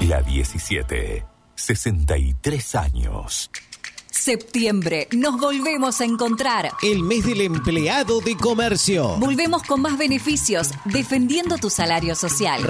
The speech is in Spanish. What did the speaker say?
La 17. 63 años. Septiembre, nos volvemos a encontrar. El mes del empleado de comercio. Volvemos con más beneficios, defendiendo tu salario social.